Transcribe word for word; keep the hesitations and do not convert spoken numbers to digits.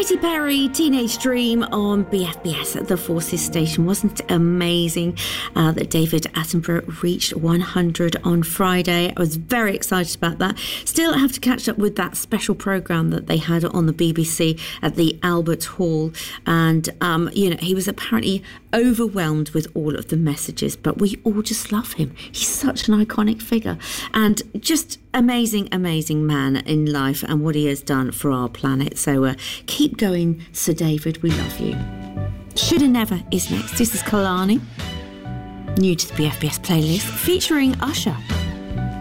Katy Perry, Teenage Dream on B F B S at the Forces station. Wasn't it amazing uh, that David Attenborough reached one hundred on Friday? I was very excited about that. Still have to catch up with that special programme that they had on the B B C at the Albert Hall. And, um, you know, he was apparently overwhelmed with all of the messages, but we all just love him. He's such an iconic figure and just amazing, amazing man in life and what he has done for our planet. So uh, keep going, Sir David. We love you. Shoulda Never is next. This is Kalani, new to the B F B S playlist, featuring Usher.